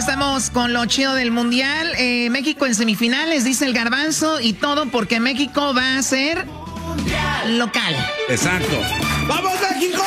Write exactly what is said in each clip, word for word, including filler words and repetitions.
estamos con lo chido del Mundial. Eh, México en semifinales, dice el Garbanzo, y todo porque México va a ser local. Exacto. ¡Vamos, México!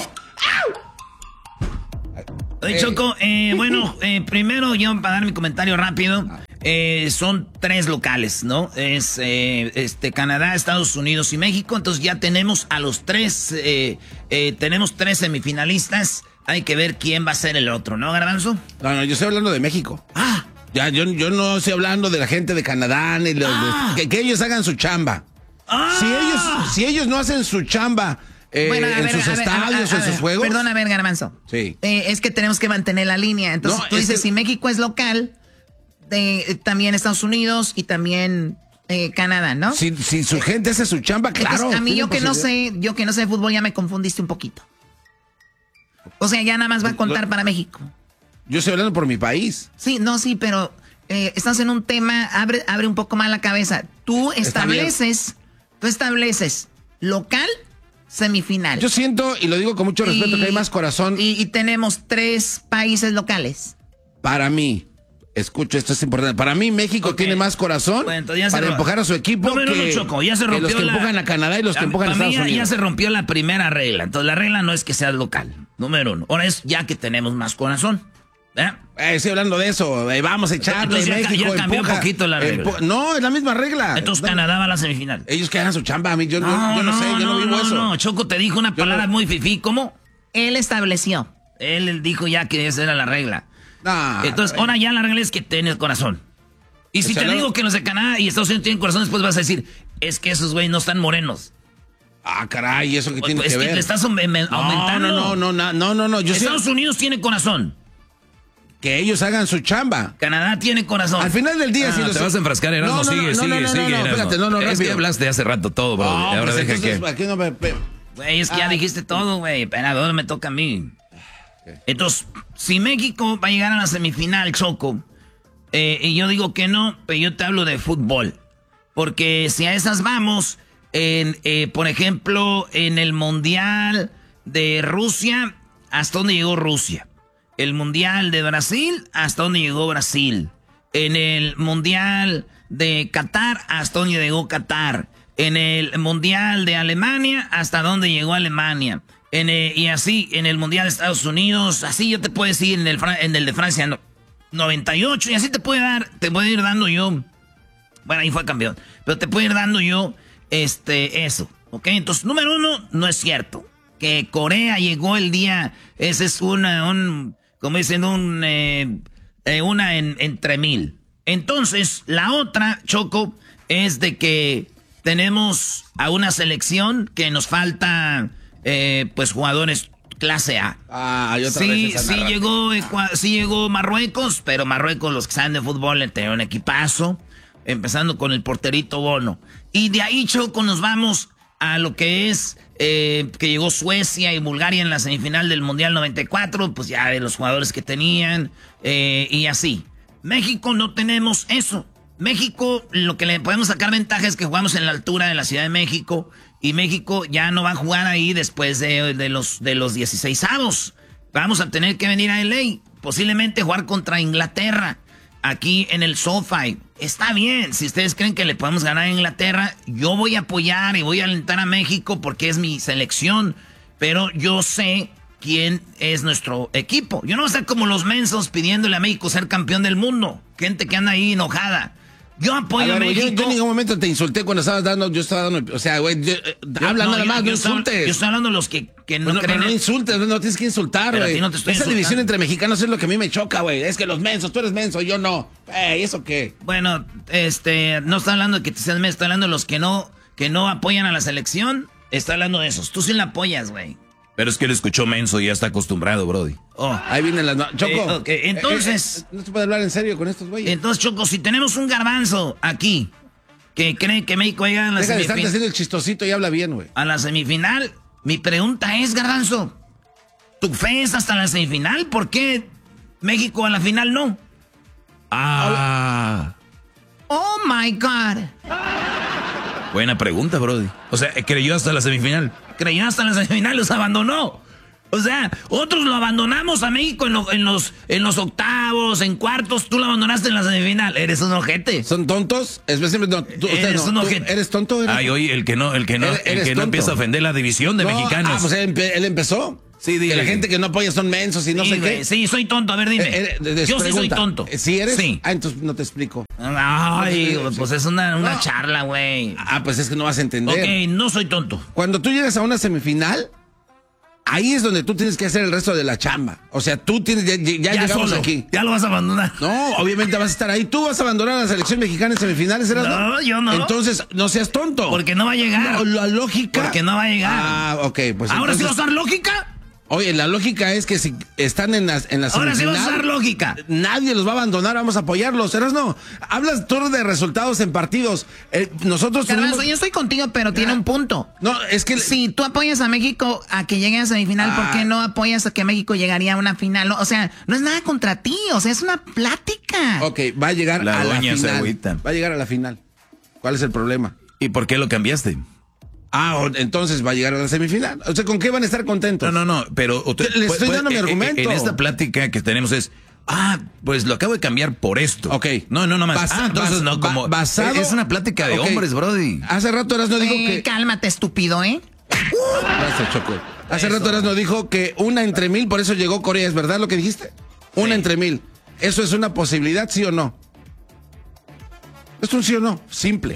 Oye, Choco, eh, bueno, eh, primero yo para dar mi comentario rápido, eh, son tres locales, ¿no? Es eh, este Canadá, Estados Unidos y México, entonces ya tenemos a los tres, eh, eh, tenemos tres semifinalistas, hay que ver quién va a ser el otro, ¿no, Garbanzo? No, no, yo estoy hablando de México. Ah. Ya, yo, yo no estoy hablando de la gente de Canadá, ni los, Ah. de, que, que ellos hagan su chamba. Ah. Si ellos, si ellos no hacen su chamba... Eh, Bueno, a en ver, sus a ver, estadios, a ver, a en ver, sus juegos. Perdón, a ver, Garbanzo. Sí. Eh, es que tenemos que mantener la línea. Entonces No, tú es dices, que- si México es local, de, también Estados Unidos y también eh, Canadá, ¿no? Si, si su gente hace su chamba, claro. Entonces, a mí tienen yo que no posibilidad. sé, yo que no sé de fútbol ya me confundiste un poquito. O sea, ya nada más va a contar Lo- para México. Yo estoy hablando por mi país. Sí, no, sí, pero eh, estás en un tema, abre, abre un poco más la cabeza. Tú Está bien. estableces, tú estableces local, semifinal. Yo siento, y lo digo con mucho respeto, Y- que hay más corazón Y, y tenemos tres países locales. para mí. Escucho, esto es importante. Para mí, México Ok. tiene más corazón Bueno, entonces ya se para ro- empujar a su equipo No, pero no, que, Choco, ya se que los rompió que la- empujan a Canadá y los que A- empujan a para mí Estados ya, Unidos. ya se rompió la primera regla. Entonces la regla no es que seas local, número uno. Ahora es ya que tenemos más corazón. ¿eh? Eh, estoy hablando de eso. Eh, vamos a echarle. Entonces ya ca- México ya cambió empuja, un poquito la regla. empu- No, es la misma regla. Entonces Bueno, Canadá va a la semifinal. ellos que hagan su chamba. A mí, yo, yo- No, yo no, no, sé, yo no, no, vivo no, eso. no. Choco te dijo una Yo palabra no- muy fifí. ¿Cómo? Él estableció. Él, él dijo ya que esa era la regla. Ah, Entonces bueno. ahora ya la regla es que tienes corazón. Y si O sea, te no- digo que los de Canadá y Estados Unidos tienen corazón, después vas a decir, es que esos güeyes no están morenos. Ah, caray, ¿eso qué Pues tiene es que que ver? le estás aume- me- No, aumentando. No, no, no, no, no, no. Yo sé Estados Unidos tiene corazón. que ellos hagan su chamba. Canadá tiene corazón. Al final del día, Ah, si los... te vas a enfrascar, Erasmo, No, no, sigue, no, no, sigue, no, no, sigue, no, Erasmo. espérate, no, no, Es que rápido. hablaste hace rato todo, bro. No, Ahora pues deja entonces, que... aquí no me- me- Güey, es que ya Ah. dijiste todo, güey. Espera, ¿dónde me toca a mí? Entonces, si México va a llegar a la semifinal, Choco, eh, y yo digo que no, pero yo te hablo de fútbol. Porque si a esas vamos, en, eh, por ejemplo, en el Mundial de Rusia, ¿hasta dónde llegó Rusia? El Mundial de Brasil, ¿hasta dónde llegó Brasil? En el Mundial de Qatar, ¿hasta dónde llegó Qatar? En el Mundial de Alemania, ¿hasta dónde llegó Alemania? En el- y así, en el Mundial de Estados Unidos, así yo te puedo decir, en el, Fra- en el de Francia, no, noventa y ocho, y así te puede dar, te puedo ir dando yo. Bueno, ahí fue campeón. Pero te puedo ir dando yo este, eso. ¿Ok? Entonces, número uno, no es cierto. Que Corea llegó el día. Ese es una, un, como dicen, un, eh, eh, una en, entre mil. Entonces, la otra, Choco, es de que tenemos a una selección que nos falta, eh, pues, jugadores clase A. Ah, yo otra Sí, vez esa sí narrativa. llegó, Ecua- sí llegó Marruecos, pero Marruecos, los que saben de fútbol, le tenían un equipazo, empezando con el porterito Bono. Y de ahí, Choco, nos vamos a lo que es eh, que llegó Suecia y Bulgaria en la semifinal del Mundial noventa y cuatro, pues ya de los jugadores que tenían, eh, y así. México no tenemos eso. México, lo que le podemos sacar ventaja es que jugamos en la altura de la Ciudad de México, y México ya no va a jugar ahí después de, de los de los dieciseisavos. Vamos a tener que venir a L A, posiblemente jugar contra Inglaterra, aquí en el SoFi. Está bien, si ustedes creen que le podemos ganar a Inglaterra, yo voy a apoyar y voy a alentar a México porque es mi selección, pero yo sé quién es nuestro equipo. Yo no voy a estar como los mensos pidiéndole a México ser campeón del mundo, gente que anda ahí enojada. Yo apoyo A a, ver, güey, yo, México. yo en ningún momento te insulté cuando estabas dando, yo estaba dando, o sea, güey, yo- eh, Yo- habla no, nada yo- más, yo no estoy- insultes. Yo estoy hablando de los que, que no Pues no, creen pero no en- insultes, no, no tienes que insultar, Pero a güey. ti no te estoy Esa insultando. división entre mexicanos es lo que a mí me choca, güey. Es que los mensos, tú eres menso, yo no. Ey, ¿eso qué? Bueno, este, no está hablando de que te seas menso, está hablando de los que no, que no apoyan a la selección. Está hablando de esos. Tú sí la apoyas, güey. Pero es que él escuchó menso y ya está acostumbrado, brody. Oh. Ahí vienen las... no- Choco. Eh, ok, entonces- eh, eh, no se puede hablar en serio con estos güeyes. Entonces, Choco, si tenemos un garbanzo aquí que cree que México llega a la, Deja de estarte semifin- haciendo el chistosito y habla bien, güey. a la semifinal, mi pregunta es, garbanzo, ¿tu fe es hasta la semifinal? ¿Por qué México a la final no? Ah, Oh my God. buena pregunta, brody. O sea, creyó hasta la semifinal. Creyó hasta la semifinal, los abandonó. O sea, otros lo abandonamos a México en, lo- en los, en los octavos. octavos, en cuartos, tú la abandonaste en la semifinal. Eres un ojete. ¿Son tontos? Especialmente, no, tú, eres usted un no, ojete. ¿Eres tonto? ¿Eres? Ay, oye, el que no, el que no, Eres- el eres que no tonto. empieza a ofender la división de No, mexicanos. Ah, pues él, empe- él empezó. Sí, Que dile. la gente que no apoya son mensos y no Sí, sé güey, qué. sí, soy tonto. A ver, dime. Eh, eh, de- Yo sí soy pregunta, tonto. eh, ¿Sí eres? Sí. Ah, entonces no te explico. Ay, Sí. pues es una, una No. charla, güey. Ah, pues es que no vas a entender. Ok, no soy tonto. Cuando tú llegas a una semifinal, ahí es donde tú tienes que hacer el resto de la chamba. O sea, tú tienes, ya, ya Ya llegamos solo. aquí. Ya lo vas a abandonar. No, obviamente vas a estar ahí. Tú vas a abandonar a la selección mexicana en semifinales, ¿eras No, yo no. Entonces, no seas tonto. Porque no va a llegar. No, la lógica. Porque no va a llegar. Ah, ok, pues Ahora sí entonces- vas a usar lógica. Oye, la lógica es que si están en la, en la Ahora sí semifinal, vas a usar lógica. nadie los va a abandonar, vamos a apoyarlos. ¿Eras no? Hablas tú de resultados en partidos. Eh, nosotros Garbanzo, tuvimos- yo estoy contigo, pero tiene un punto. No, es que... Si tú apoyas a México a que llegue a semifinal, ¿por qué no apoyas a que México llegaría a una final? O sea, no es nada contra ti, o sea, es una plática. Ok, va a llegar La a la doña se final. agüita. Va a llegar a la final. ¿Cuál es el problema? ¿Y por qué lo cambiaste? Ah, o- entonces va a llegar a la semifinal. O sea, ¿con qué van a estar contentos? No, no, no, pero... usted- Le estoy pues, dando mi eh, eh, argumento. En esta plática que tenemos es... Ah, pues lo acabo de cambiar por esto. Ok. No, no, no más. Basa- ah, entonces bas- no, como... ba- basado- Es una plática de Ok. hombres, brody. Hace rato Erasno dijo Eh, que... Cálmate, estúpido, ¿eh? Gracias, Choco. Hace rato Erasno dijo que una entre mil, por eso llegó Corea. ¿Es verdad lo que dijiste? Una Sí. entre mil. ¿Eso es una posibilidad, sí o no? ¿Es un sí o no? Simple.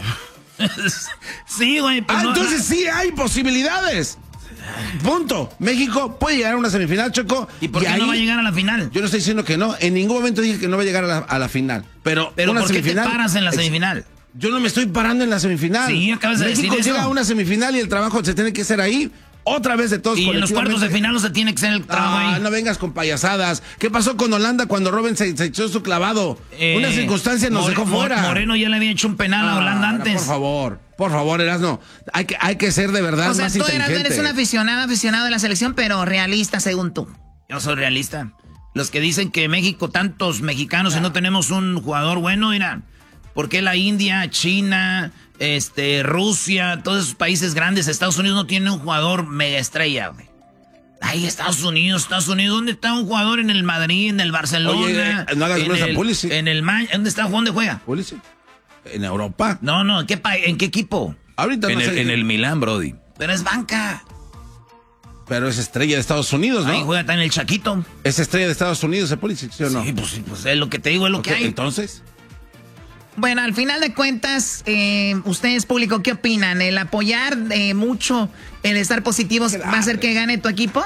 Sí, güey. pues Ah, no- entonces sí hay posibilidades. Punto. México puede llegar a una semifinal, Choco. ¿Y por qué ahí- no va a llegar a la final? Yo no estoy diciendo que no. En ningún momento dije que no va a llegar a la, a la final. Pero, Pero una ¿por qué te semifinal. paras en la Ex- semifinal? Yo no me estoy parando en la semifinal. Sí, acabas de México decir llega eso. a una semifinal y el trabajo se tiene que hacer ahí. Otra vez de todos Y en los colectivamente. cuartos de final no se tiene que ser el trabajo Ah, ahí. no vengas con payasadas. ¿Qué pasó con Holanda cuando Robben se, se echó su clavado? Eh, Una circunstancia nos More- dejó Mo- fuera. Moreno ya le había hecho un penal a Ah, Holanda ahora, antes. Por favor, por favor, Erasno. Hay que, hay que ser de verdad O sea, más tú eras, inteligente. eres un aficionado, aficionado de la selección, pero realista según tú. Yo soy realista. Los que dicen que México, tantos mexicanos y no tenemos un jugador bueno, mira, ¿por qué la India, China, este, Rusia, todos esos países grandes, Estados Unidos no tiene un jugador mega estrella, güey? Ay, Estados Unidos, Estados Unidos, ¿dónde está un jugador en el Madrid, en el Barcelona? Oye, eh, no hagas en menos a el, Pulisic. En el Ma- ¿dónde está? ¿Dónde juega? Pulisic. En Europa. No, no, ¿en qué, pa- ¿en qué equipo? Ahorita En no el, sé. en el Milán, brody. Pero es banca. Pero es estrella de Estados Unidos, ¿no? Ahí juega, está en el Chaquito. Es estrella de Estados Unidos, el Pulisic, ¿sí o no? Sí, pues, sí, pues es lo que te digo, es lo Ok, que hay. entonces. Bueno, al final de cuentas, eh, ustedes, público, ¿qué opinan? ¿El apoyar eh, mucho, el estar positivos, va a hacer que gane tu equipo?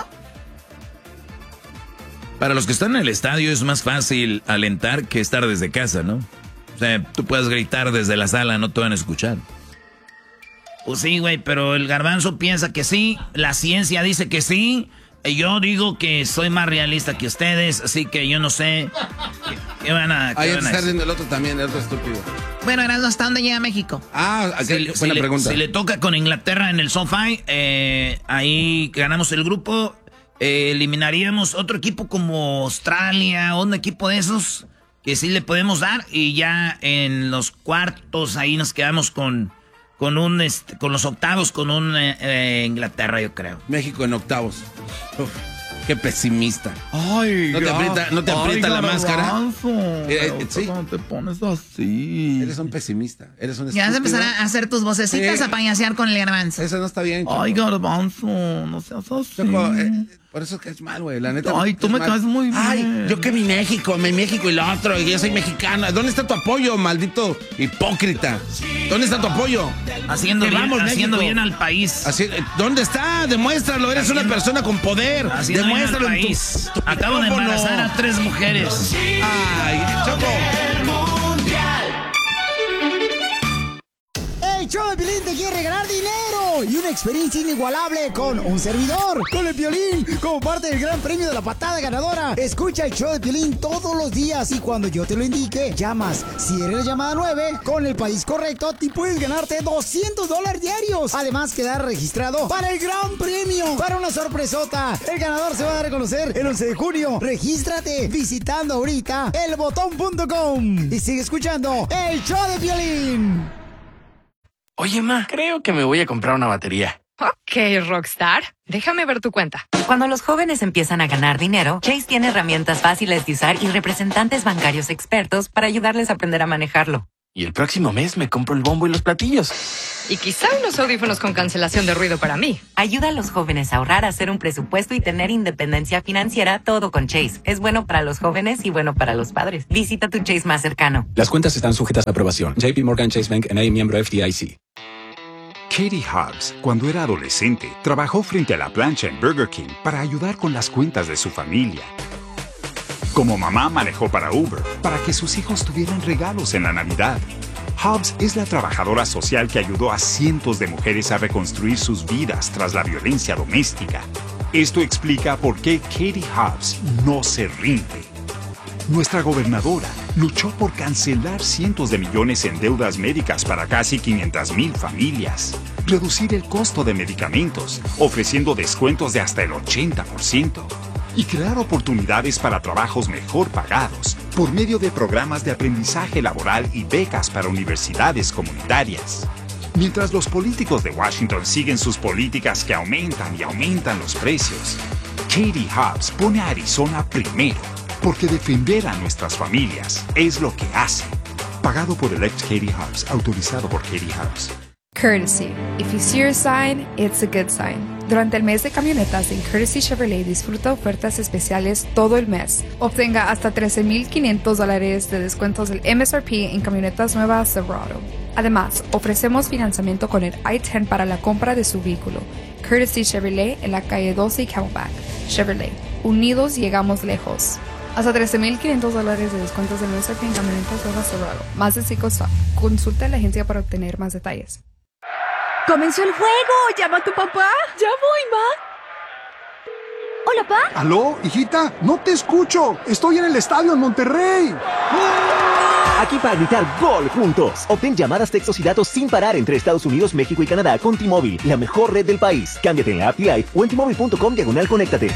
Para los que están en el estadio es más fácil alentar que estar desde casa, ¿no? O sea, tú puedes gritar desde la sala, no te van a escuchar. Pues sí, güey, pero el garbanzo piensa que sí, la ciencia dice que sí, y yo digo que soy más realista que ustedes, así que yo no sé qué, qué van a, qué Ahí van a está decir. riendo el otro también, el otro estúpido. Bueno, Erasmo, ¿hasta dónde llega México? Ah, Si, aquel- si buena le, pregunta. si le toca con Inglaterra en el SoFi, eh, ahí ganamos el grupo, eh, eliminaríamos otro equipo como Australia, un equipo de esos que sí le podemos dar, y ya en los cuartos ahí nos quedamos con, con un este, con los octavos con un eh, eh, Inglaterra, yo creo. México en octavos. Uf, qué pesimista. Ay, ¿No te ya. aprieta- no te Ay, aprieta la máscara? Garbanzo, Eh, eh, pero sí. ¿cómo te pones así? Eres un pesimista. Eres un Ya vas a estúpido. empezar a hacer tus vocecitas Sí. a payasear con el garbanzo. Eso no está bien. Choco. Ay, Garbanzo, no seas así. Choco, eh, por eso caes mal, güey. La neta. Ay, tú caes me mal. caes muy bien. Ay, yo que mi México, mi México y lo otro, y yo soy mexicano. ¿Dónde está tu apoyo, maldito hipócrita? ¿Dónde está tu apoyo? Haciendo, Que bien, vamos, haciendo México. bien al país. Así, eh, ¿dónde está? Demuéstralo. Eres una persona con poder. Haciendo bien al Demuéstralo en tu, país. tu Acabo de micrófono. embarazar a tres mujeres. Ay, Choco. El show de Piolín te quiere regalar dinero y una experiencia inigualable con un servidor, con el Piolín, como parte del gran premio de la patada ganadora. Escucha el show de Piolín todos los días y cuando yo te lo indique, llamas. Si eres la llamada nueve, con el país correcto, y puedes ganarte doscientos dólares diarios. Además, quedar registrado para el gran premio, para una sorpresota. El ganador se va a dar a conocer el once de junio. Regístrate visitando ahorita el botón punto com y sigue escuchando el show de Piolín. Oye, ma, creo que me voy a comprar una batería. Ok, Rockstar, déjame ver tu cuenta. Cuando los jóvenes empiezan a ganar dinero, Chase tiene herramientas fáciles de usar y representantes bancarios expertos para ayudarles a aprender a manejarlo. Y el próximo mes me compro el bombo y los platillos. Y quizá unos audífonos con cancelación de ruido para mí. Ayuda a los jóvenes a ahorrar, hacer un presupuesto y tener independencia financiera, todo con Chase. Es bueno para los jóvenes y bueno para los padres. Visita tu Chase más cercano. Las cuentas están sujetas a aprobación. J P Morgan Chase Bank N A, miembro F D I C. Katie Hobbs, cuando era adolescente, trabajó frente a la plancha en Burger King para ayudar con las cuentas de su familia. Como mamá manejó para Uber, para que sus hijos tuvieran regalos en la Navidad. Hobbs es la trabajadora social que ayudó a cientos de mujeres a reconstruir sus vidas tras la violencia doméstica. Esto explica por qué Katie Hobbs no se rinde. Nuestra gobernadora luchó por cancelar cientos de millones en deudas médicas para casi quinientas mil familias, reducir el costo de medicamentos, ofreciendo descuentos de hasta el ochenta por ciento, y crear oportunidades para trabajos mejor pagados por medio de programas de aprendizaje laboral y becas para universidades comunitarias. Mientras los políticos de Washington siguen sus políticas que aumentan y aumentan los precios, Katie Hobbs pone a Arizona primero, porque defender a nuestras familias es lo que hace. Pagado por Elect Katie Hobbs, autorizado por Katie Hobbs. Courtesy. If you see a sign, it's a good sign. Durante el mes de camionetas en Courtesy Chevrolet disfruta ofertas especiales todo el mes. Obtenga hasta trece mil quinientos dólares de descuentos del M S R P en camionetas nuevas Silverado. Además, ofrecemos financiamiento con el I diez para la compra de su vehículo. Courtesy Chevrolet en la calle doce y Camelback. Chevrolet. Unidos llegamos lejos. Hasta trece mil quinientos dólares de descuentos del M S R P en camionetas nuevas Silverado. Más de cinco stop. Consulta a la agencia para obtener más detalles. ¡Comenzó el juego! ¡Llama a tu papá! ¡Ya voy, ma! ¿Hola, pa? ¿Aló, hijita? No te escucho. Estoy en el estadio en Monterrey. Aquí para gritar gol juntos. Obtén llamadas, textos y datos sin parar entre Estados Unidos, México y Canadá con T-Mobile, la mejor red del país. Cámbiate en la app T-Life o en T-Mobile punto com diagonal conéctate.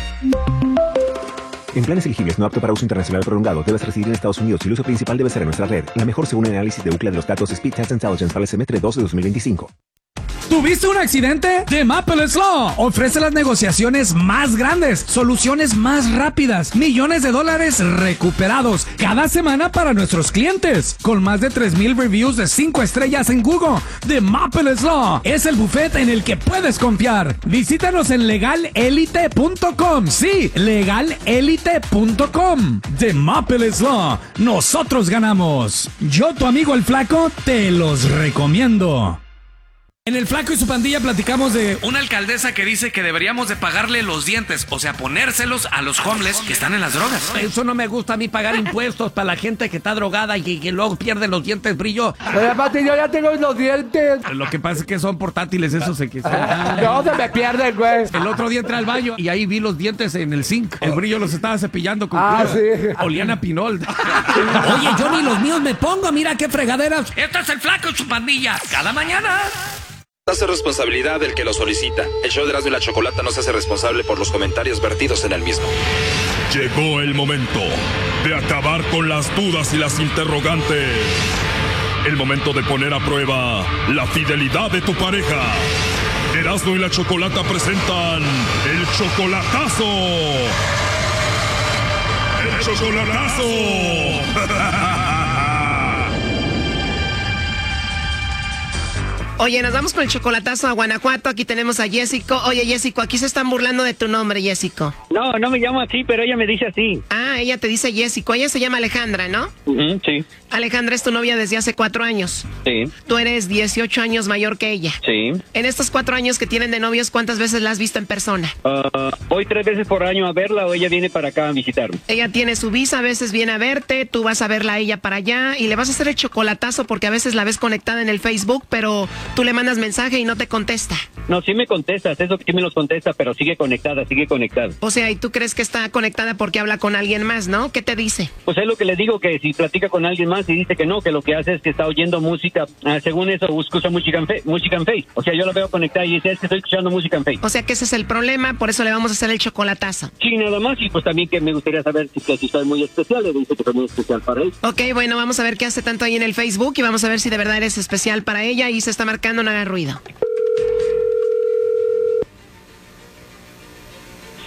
En planes elegibles no apto para uso internacional prolongado, debes residir en Estados Unidos y el uso principal debe ser en nuestra red. La mejor según el análisis de U C L A de los datos Speed Test Intelligence para el semestre dos de dos mil veinticinco. ¿Tuviste un accidente? The Maples Law ofrece las negociaciones más grandes, soluciones más rápidas, millones de dólares recuperados cada semana para nuestros clientes. Con más de tres mil reviews de cinco estrellas en Google, The Maples Law es el buffet en el que puedes confiar. Visítanos en legal elite punto com. Sí, legal elite punto com. The Maples Law. Nosotros ganamos. Yo, tu amigo el Flaco, te los recomiendo. En El Flaco y su pandilla platicamos de una alcaldesa que dice que deberíamos de pagarle los dientes, o sea, ponérselos a los homeless que están en las drogas. Eso no me gusta a mí, pagar impuestos para la gente que está drogada y que luego pierde los dientes brillo. Pero, Pati, yo ya tengo los dientes. Lo que pasa es que son portátiles esos. Se que son... No, se me pierden, güey. El otro día entré al baño y ahí vi los dientes en el zinc. El brillo los estaba cepillando con Ah, cloro. sí. Olían a pinol. Oye, yo ni los míos me pongo, mira qué fregaderas. Este es El Flaco y su pandilla, cada mañana. Hace responsabilidad del que lo solicita. El show de Erasmo y la Chocolata no se hace responsable por los comentarios vertidos en el mismo. Llegó el momento de acabar con las dudas y las interrogantes. El momento de poner a prueba la fidelidad de tu pareja. Erasmo y la Chocolata presentan El Chocolatazo. El Chocolatazo. Oye, nos vamos con el chocolatazo a Guanajuato. Aquí tenemos a Jessico. Oye, Jessico, aquí se están burlando de tu nombre, Jessico. No, no me llamo así, pero ella me dice así. Ah, ella te dice Jessico. Ella se llama Alejandra, ¿no? Uh-huh, sí. Alejandra es tu novia desde hace cuatro años. Sí. Tú eres dieciocho años mayor que ella. Sí. En estos cuatro años que tienen de novios, ¿cuántas veces la has visto en persona? Uh, voy tres veces por año a verla o ella viene para acá a visitarme. Ella tiene su visa, a veces viene a verte, tú vas a verla a ella para allá y le vas a hacer el chocolatazo porque a veces la ves conectada en el Facebook, pero tú le mandas mensaje y no te contesta. No, sí me contestas, eso que sí me los contesta, pero sigue conectada, sigue conectada. O sea, ¿y tú crees que está conectada porque habla con alguien más, no? ¿Qué te dice? Pues es lo que le digo, que si platica con alguien más y dice que no, que lo que hace es que está oyendo música, uh, según eso, escucha música en, fe, música en Face. O sea, yo la veo conectada y dice, es que estoy escuchando música en Face. O sea, que ese es el problema, por eso le vamos a hacer el chocolatazo. Sí, nada más, y pues también que me gustaría saber si, que si soy muy especial, le dice que soy muy especial para él. Ok, bueno, vamos a ver qué hace tanto ahí en el Facebook y vamos a ver si de verdad eres especial para ella y se está marcando, no haga ruido.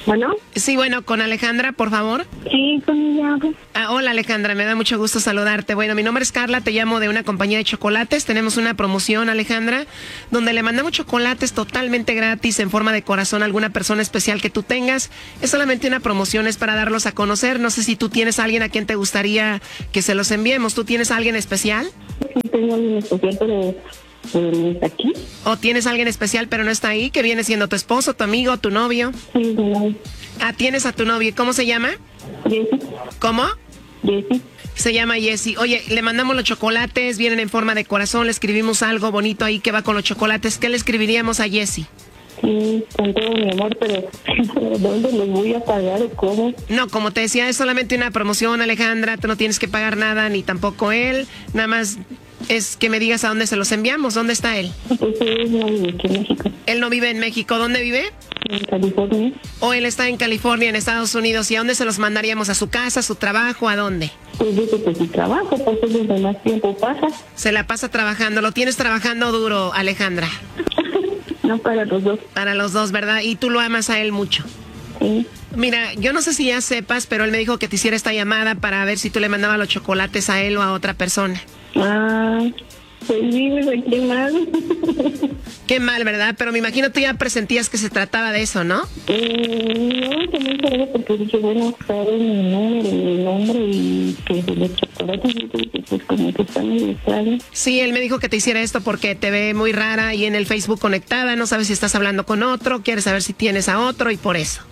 Bueno. Sí, bueno, con Alejandra, por favor. Sí, con ella. Ah, hola Alejandra, me da mucho gusto saludarte. Bueno, mi nombre es Carla, te llamo de una compañía de chocolates. Tenemos una promoción, Alejandra, donde le mandamos chocolates totalmente gratis en forma de corazón a alguna persona especial que tú tengas. Es solamente una promoción, es para darlos a conocer. No sé si tú tienes a alguien a quien te gustaría que se los enviemos. ¿Tú tienes a alguien especial? Sí, tengo a alguien especial, pero... ¿no está aquí? ¿O tienes a alguien especial pero no está ahí? ¿Que viene siendo tu esposo, tu amigo, tu novio? Sí, no. Ah, tienes a tu novio. ¿Cómo se llama? Jessy. ¿Cómo? Jessy. Se llama Jessy. Oye, le mandamos los chocolates, vienen en forma de corazón, le escribimos algo bonito ahí que va con los chocolates. ¿Qué le escribiríamos a Jessy? Sí, con todo mi amor, pero ¿dónde los voy a pagar o cómo? No, como te decía, es solamente una promoción, Alejandra. Tú no tienes que pagar nada, ni tampoco él. Nada más es que me digas a dónde se los enviamos. ¿Dónde está él? Pues él no vive aquí en México. Él no vive en México. ¿Dónde vive? En California. ¿O él está en California, en Estados Unidos? ¿Y a dónde se los mandaríamos? ¿A su casa, a su trabajo? ¿A dónde? Pues dice que su trabajo, pues es donde más tiempo pasa. Se la pasa trabajando. ¿Lo tienes trabajando duro, Alejandra? No, para los dos. Para los dos, ¿verdad? Y tú lo amas a él mucho. Sí. Mira, yo no sé si ya sepas, pero él me dijo que te hiciera esta llamada para ver si tú le mandabas los chocolates a él o a otra persona. Ah, pues sí, me sentí mal. Qué mal, ¿verdad? Pero me imagino tú ya presentías que se trataba de eso, ¿no? Eh, no, también sabía porque dije, bueno, sabe mi número, mi nombre y que los chocolates, pues como que están medio extraños. Sí, él me dijo que te hiciera esto porque te ve muy rara y en el Facebook conectada, no sabes si estás hablando con otro, quieres saber si tienes a otro y por eso.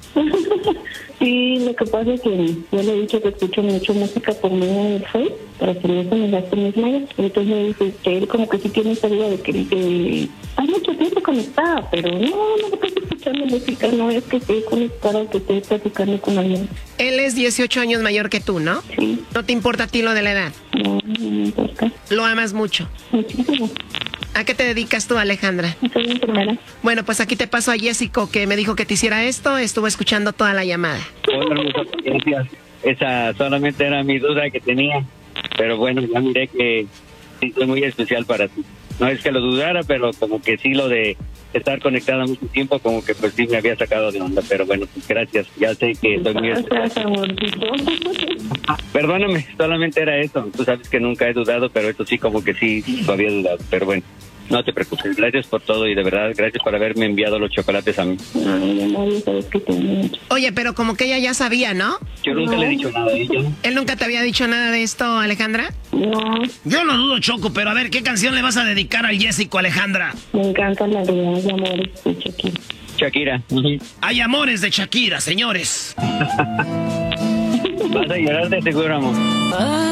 Sí, lo que pasa es que yo le he dicho que escucho mucho música por medio del Facebook, para que no se me gasten mis medios. Entonces me dice que él como que sí tiene esa idea de que dice, hay mucho tiempo conectada, pero no, no estoy escuchando música, no es que esté conectada, que esté platicando con alguien. Él es dieciocho años mayor que tú, ¿no? Sí. ¿No te importa a ti lo de la edad? No, no me importa. ¿Lo amas mucho? Muchísimo. ¿A qué te dedicas tú, Alejandra? Soy enfermera. Bueno, pues aquí te paso a Jessico, que me dijo que te hiciera esto. Estuvo escuchando toda la llamada. Hola, gracias. Esa solamente era mi duda que tenía. Pero bueno, ya miré que sí soy muy especial para ti. No es que lo dudara, pero como que sí lo de estar conectada mucho tiempo, como que pues sí me había sacado de onda. Pero bueno, pues gracias. Ya sé que soy muy especial. Perdóname, solamente era eso. Tú sabes que nunca he dudado, pero esto sí como que sí lo había dudado. Pero bueno, no te preocupes. Gracias por todo y de verdad, gracias por haberme enviado los chocolates a mí. Ay, nadie sabes que tenía. Oye, pero como que ella ya sabía, ¿no? Yo nunca no. le he dicho nada a ella. ¿Él nunca te había dicho nada de esto, Alejandra? No. Yo no dudo, Choco, pero a ver, ¿qué canción le vas a dedicar al Jessico, Alejandra? Me encanta la de Hay Amores de Shakira. Shakira. Hay amores de Shakira, señores. Vas a llorar de seguro, amor.